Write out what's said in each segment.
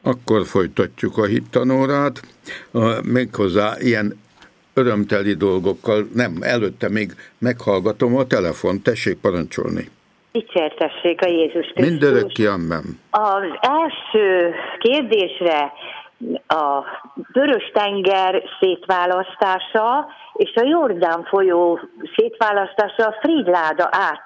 Akkor folytatjuk a hittanórát, méghozzá ilyen örömteli dolgokkal. Nem, előtte még meghallgatom a telefon. Tessék parancsolni. Dicsértessék a Jézus Krisztus. Mindörökké, amen. Az első kérdésre a Vörös-tenger szétválasztása és a Jordán folyó szétválasztása a Frídláda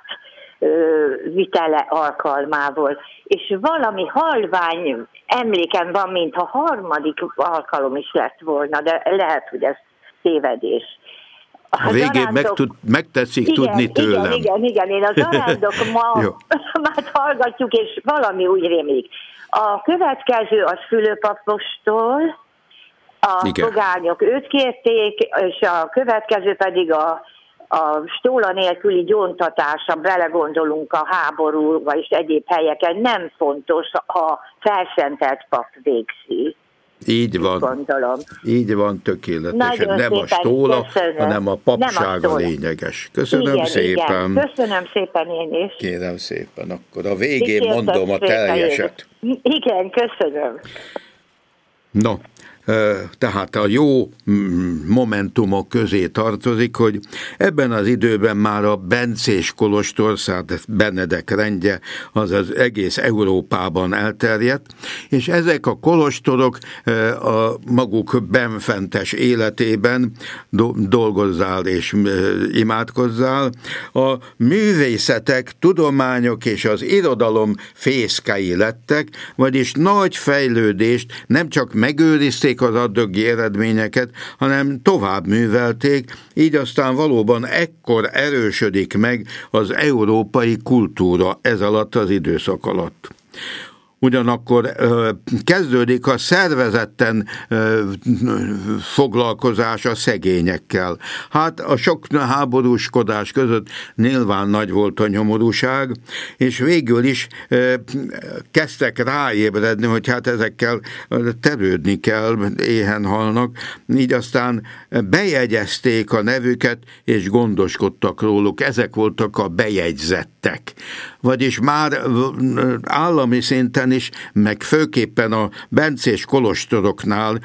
átvitele alkalmából. És valami halvány emlékem van, mintha harmadik alkalom is lett volna, de lehet, hogy ez tévedés. A végén megtetszik tudni tőlem. Igen, én a zarándok már hallgatjuk, és valami úgy rémlik. A következő az Fülöp apostol, a pogányok őt kérték, és a következő pedig a stóla nélküli gyóntatása, belegondolunk a háborúba és egyéb helyeken, nem fontos, ha felszentelt pap végzi. Így van. Gondolom. Így van, tökéletesen. Nagyon nem a stóla, hanem a papság a lényeges. Köszönöm szépen. Igen. Köszönöm szépen én is. Kérem szépen, akkor a végén mondom a teljeset. Igen, köszönöm. No, tehát a jó momentumok közé tartozik, hogy ebben az időben már a bencés kolostor, Szent Benedek rendje, az az egész Európában elterjedt, és ezek a kolostorok a maguk benfentes életében dolgozzál és imádkozzál, a művészetek, tudományok és az irodalom fészkei lettek, vagyis nagy fejlődést nem csak megőrizték az addigi eredményeket, hanem tovább művelték, így aztán valóban ekkor erősödik meg az európai kultúra ez alatt az időszak alatt. Ugyanakkor kezdődik a szervezetten foglalkozás a szegényekkel. Hát a sok háborúskodás között nyilván nagy volt a nyomorúság, és végül is kezdtek ráébredni, hogy hát ezekkel terődni kell, éhen halnak, így aztán bejegyezték a nevüket, és gondoskodtak róluk. Ezek voltak a bejegyzettek. Vagyis már állami szinten is, meg főképpen a bencés kolostoroknál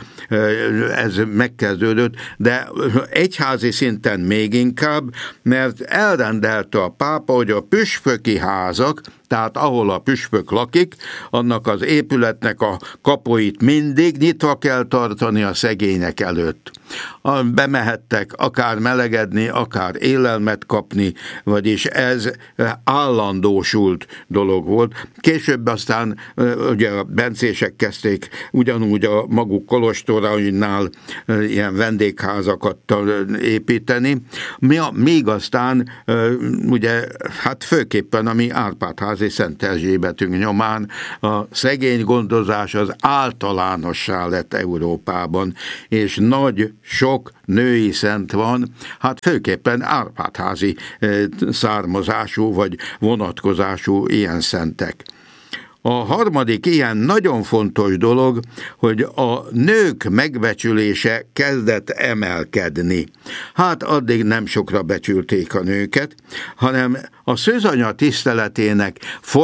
ez megkezdődött, de egyházi szinten még inkább, mert elrendelte a pápa, hogy a püspöki házak, tehát ahol a püspök lakik, annak az épületnek a kapuit mindig nyitva kell tartani a szegények előtt. Bemehettek akár melegedni, akár élelmet kapni, vagyis ez állandósult dolog volt. Később aztán ugye a bencések kezdték ugyanúgy a maguk kolostorainál ilyen vendégházakat építeni, míg aztán ugye hát főképpen a mi Árpád-házi Szent Erzsébetünk nyomán a szegény gondozás az általánossá lett Európában, és sok női szent van, hát főképpen Árpád-házi származású vagy vonatkozású ilyen szentek. A harmadik ilyen nagyon fontos dolog, hogy a nők megbecsülése kezdett emelkedni. Hát addig nem sokra becsülték a nőket, hanem a szőzanya tiszteletének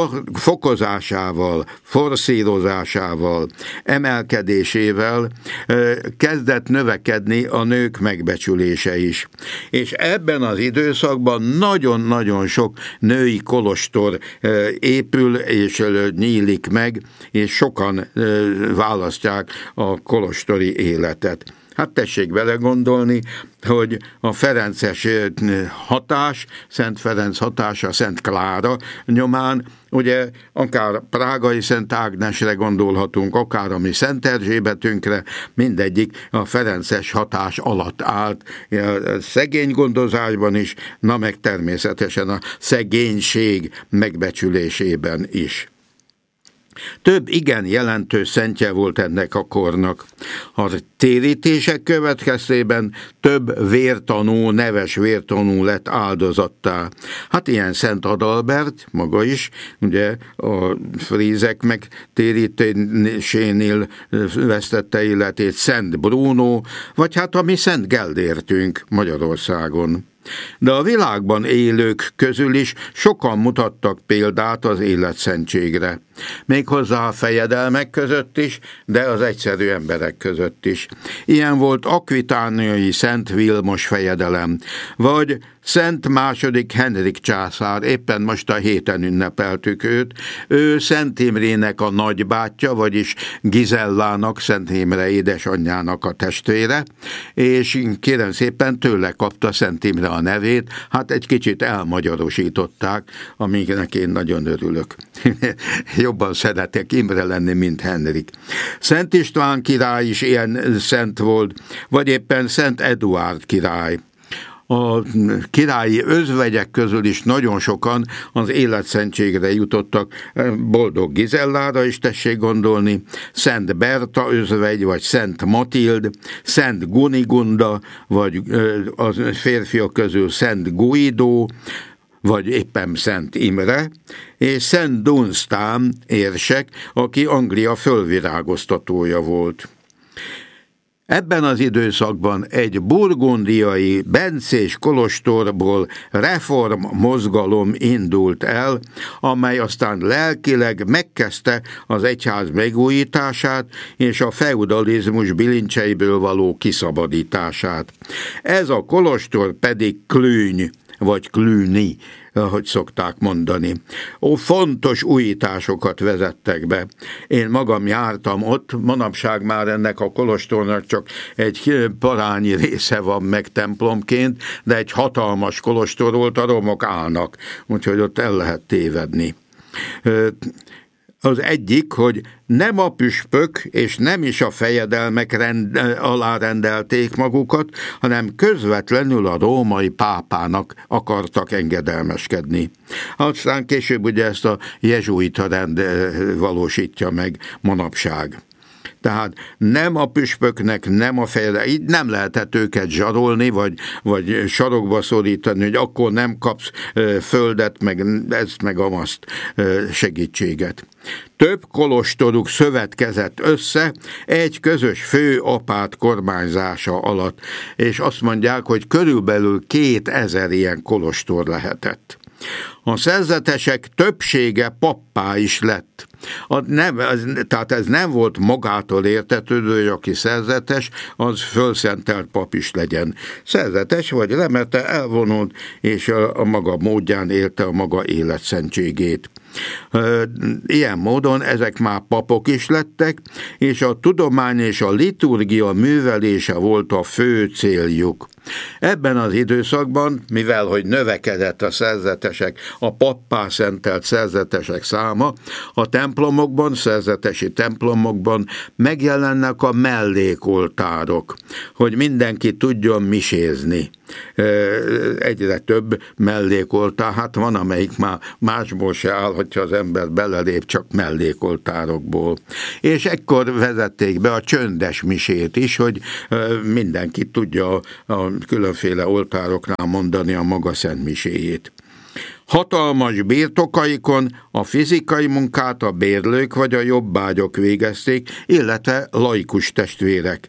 fokozásával, forszírozásával, emelkedésével kezdett növekedni a nők megbecsülése is. És ebben az időszakban nagyon-nagyon sok női kolostor épül és nyílik meg, és sokan választják a kolostori életet. Hát tessék vele gondolni, hogy a ferences hatás, Szent Ferenc hatása, Szent Klára nyomán, ugye akár prágai Szent Ágnesre gondolhatunk, akár a mi Szent Erzsébetünkre, mindegyik a ferences hatás alatt állt, a szegény gondozásban is, na meg természetesen a szegénység megbecsülésében is. Több igen jelentős szentje volt ennek a kornak. A térítések következtében több vértanú, neves vértanú lett áldozattá. Hát ilyen Szent Adalbert, maga is, ugye a frízek megtérítésénél vesztette életét, Szent Bruno, vagy hát a mi Szent Gellértünk Magyarországon. De a világban élők közül is sokan mutattak példát az életszentségre. Méghozzá a fejedelmek között is, de az egyszerű emberek között is. Ilyen volt akvitániai Szent Vilmos fejedelem, vagy Szent II. Henrik császár, éppen most a héten ünnepeltük őt. Ő Szent Imrének a nagybátyja, vagyis Gizellának, Szent Imre édesanyjának a testvére, és kérem szépen tőle kapta Szent Imre a nevét, hát egy kicsit elmagyarosították, amiknek én nagyon örülök. Jobban szeretek Imre lenni, mint Henrik. Szent István király is ilyen szent volt, vagy éppen Szent Eduárd király. A királyi özvegyek közül is nagyon sokan az életszentségre jutottak, boldog Gizellára is tessék gondolni, Szent Berta özvegy, vagy Szent Matild, Szent Gunigunda, vagy a férfiak közül Szent Guido, vagy éppen Szent Imre, és Szent Dunstan érsek, aki Anglia fölvirágoztatója volt. Ebben az időszakban egy burgundiai bencés kolostorból reform mozgalom indult el, amely aztán lelkileg megkezdte az egyház megújítását és a feudalizmus bilincseiből való kiszabadítását. Ez a kolostor pedig Cluny, vagy Cluny, ahogy szokták mondani. Fontos újításokat vezettek be. Én magam jártam ott, manapság már ennek a kolostornak csak egy parányi része van meg templomként, de egy hatalmas kolostor volt, a romok állnak, úgyhogy ott el lehet tévedni. Az egyik, hogy nem a püspök és nem is a fejedelmek alárendelték magukat, hanem közvetlenül a római pápának akartak engedelmeskedni. Aztán később ugye ezt a jezsuita rend valósítja meg manapság. Tehát nem a püspöknek, nem a fejedelmek, így nem lehetett őket zsarolni, vagy sarokba szorítani, hogy akkor nem kapsz földet, meg ezt, meg amazt segítséget. Több kolostoruk szövetkezett össze egy közös főapát kormányzása alatt, és azt mondják, hogy körülbelül 2000 ilyen kolostor lehetett. A szerzetesek többsége pappá is lett. Tehát ez nem volt magától értetődő, hogy aki szerzetes, az fölszentelt pap is legyen. Szerzetes vagy remete, elvonult, és a maga módján élte a maga életszentségét. Ilyen módon ezek már papok is lettek, és a tudomány és a liturgia művelése volt a fő céljuk. Ebben az időszakban, mivel hogy növekedett a szerzetesek, a pappá szentelt szerzetesek száma, a templomokban, szerzetesi templomokban megjelennek a mellékoltárok, hogy mindenki tudjon misézni. Egyre több mellékoltár, hát van, amelyik már másból se áll, hogyha az ember belelép, csak mellékoltárokból. És ekkor vezették be a csöndes misét is, hogy mindenki tudja a különféle oltároknál mondani a maga szent miséjét. Hatalmas birtokaikon a fizikai munkát a bérlők vagy a jobbágyok végezték, illetve laikus testvérek,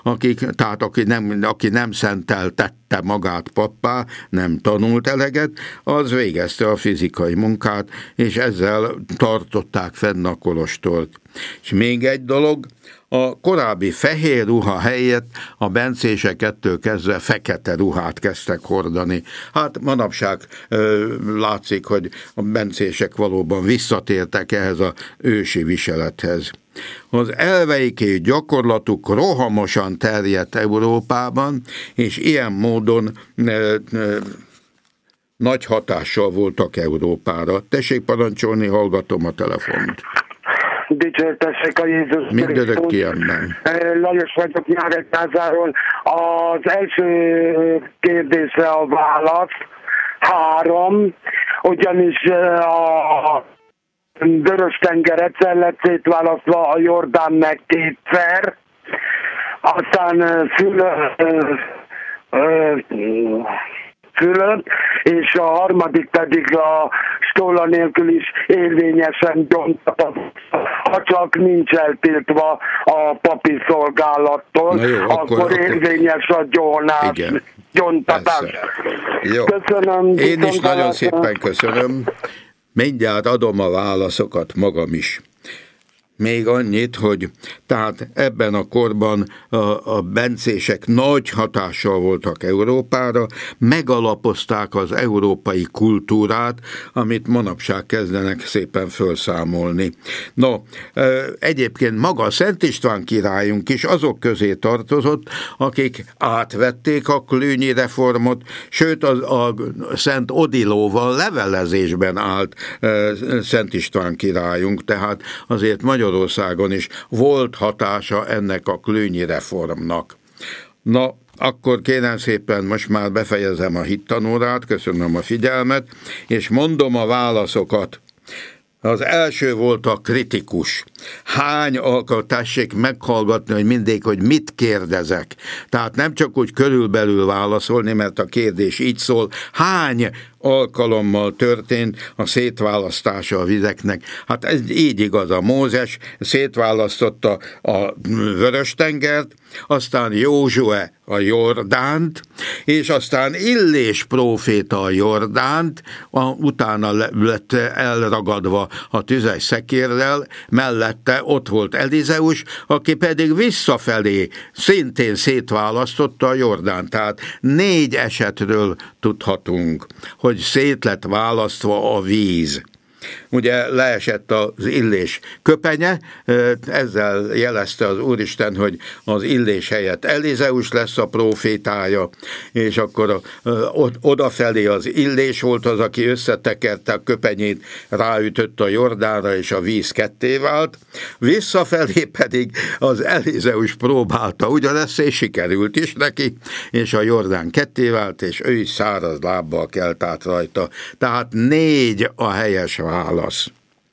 aki nem szenteltette magát pappá, nem tanult eleget, az végezte a fizikai munkát, és ezzel tartották fenn a kolostort. És még egy dolog, a korábbi fehér ruha helyett a bencések ettől kezdve fekete ruhát kezdtek hordani. Hát manapság látszik, hogy a bencések valóban visszatértek ehhez az ősi viselethez. Az elveiké gyakorlatuk rohamosan terjedt Európában, és ilyen módon nagy hatással voltak Európára. Tessék parancsolni, hallgatom a telefont. Dicsértessék a Jézus Krisztus. Lajos vagyok Nyíregyházáról. Az első kérdésre a válasz 3, ugyanis a Vörös-tenger egyszer lett szétválasztva, a Jordán meg 2-szer, aztán fülött, és a harmadik pedig a stóla nélkül is érvényesen gyóntat, ha csak nincs eltiltva a papi szolgálattól, jó, akkor érvényes a gyónás. Igen. gyontatást. Jó. Köszönöm. Én is nagyon szépen köszönöm. Mindjárt adom a válaszokat magam is. Még annyit, hogy tehát ebben a korban a bencések nagy hatással voltak Európára, megalapozták az európai kultúrát, amit manapság kezdenek szépen felszámolni. No, egyébként maga Szent István királyunk is azok közé tartozott, akik átvették a Klünyi reformot, sőt a Szent Odilóval levelezésben állt Szent István királyunk, tehát azért Magyarországon is volt hatása ennek a Klünyi reformnak. Na, akkor kérem szépen, most már befejezem a hittanórát, köszönöm a figyelmet, és mondom a válaszokat. Az első volt a kritikus. Hány alkalmat, tessék meghallgatni, hogy mindig, hogy mit kérdezek. Tehát nem csak úgy körülbelül válaszolni, mert a kérdés így szól, hány alkalommal történt a szétválasztása a vizeknek. Hát ez így igaz, a Mózes szétválasztotta a Vörös-tengert, aztán Józsué a Jordánt, és aztán Illés próféta a Jordánt, utána lett elragadva a tüzes szekérrel, mellette ott volt Elizeus, aki pedig visszafelé szintén szétválasztotta a Jordánt. Tehát 4 esetről tudhatunk, hogy szét lett választva a víz. Ugye leesett az Illés köpenye, ezzel jelezte az Úristen, hogy az Illés helyett Elizeus lesz a prófétája, és akkor odafelé az Illés volt az, aki összetekerte a köpenyét, ráütött a Jordánra, és a víz ketté vált, visszafelé pedig az Elizeus próbálta ugyanezt, és sikerült is neki, és a Jordán ketté vált, és ő is száraz lábbal kelt át rajta. Tehát 4 a helyes válasz.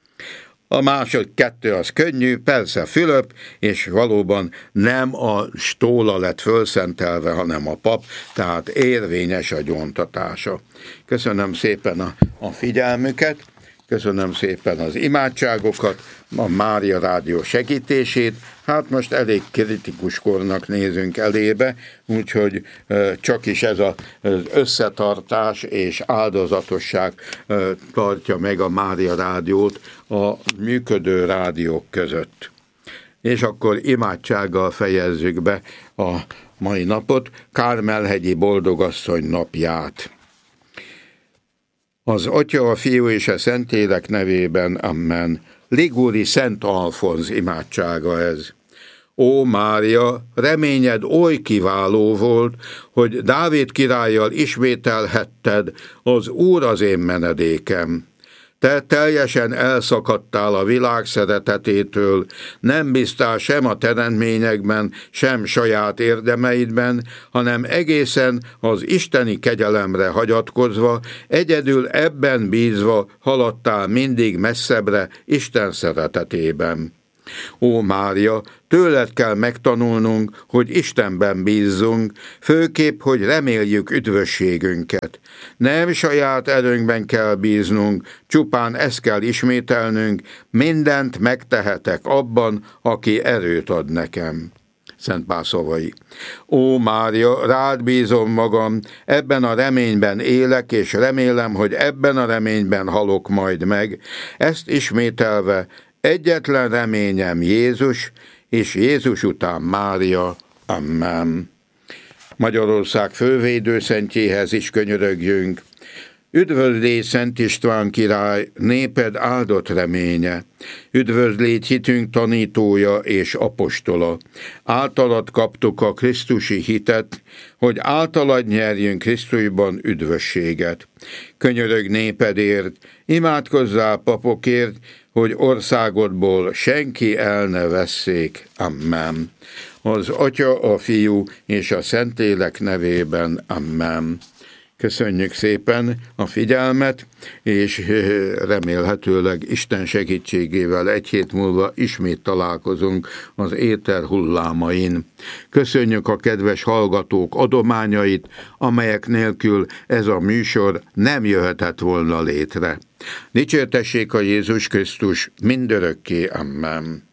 A második 2 az könnyű, persze Fülöp, és valóban nem a stóla lett fölszentelve, hanem a pap, tehát érvényes a gyóntatása. Köszönöm szépen a figyelmüket, köszönöm szépen az imádságokat, a Mária Rádió segítését. Hát most elég kritikus kornak nézünk elébe, úgyhogy csak is ez az összetartás és áldozatosság tartja meg a Mária Rádiót a működő rádiók között. És akkor imádsággal fejezzük be a mai napot, Kármelhegyi Boldogasszony napját. Az Atya, a Fiú és a Szentlélek nevében, amen. Liguri Szent Alfonz imádsága ez. Ó Mária, reményed oly kiváló volt, hogy Dávid királlyal ismételhetted, az Úr az én menedékem. Te teljesen elszakadtál a világ szeretetétől, nem bíztál sem a teremtményekben, sem saját érdemeidben, hanem egészen az isteni kegyelemre hagyatkozva, egyedül ebben bízva haladtál mindig messzebbre Isten szeretetében. Ó Mária, tőled kell megtanulnunk, hogy Istenben bízzunk, főképp, hogy reméljük üdvösségünket. Nem saját erőnkben kell bíznunk, csupán ezt kell ismételnünk, mindent megtehetek abban, aki erőt ad nekem. Szent Pál szavai. Ó Mária, rád bízom magam, ebben a reményben élek, és remélem, hogy ebben a reményben halok majd meg. Ezt ismételve, egyetlen reményem Jézus, és Jézus után Mária. Amen. Magyarország fővédőszentjéhez is könyörögjünk. Üdvözlégy Szent István király, néped áldott reménye. Üdvözlégy hitünk tanítója és apostola. Általad kaptuk a krisztusi hitet, hogy általad nyerjünk Krisztusban üdvösséget. Könyörög népedért, imádkozzál papokért, hogy országodból senki el ne vesszék. Amen. Az Atya, a Fiú és a Szentlélek nevében. Amen. Köszönjük szépen a figyelmet, és remélhetőleg Isten segítségével 1 hét múlva ismét találkozunk az éter hullámain. Köszönjük a kedves hallgatók adományait, amelyek nélkül ez a műsor nem jöhetett volna létre. Dicsértessék a Jézus Krisztus mindörökké. Amen.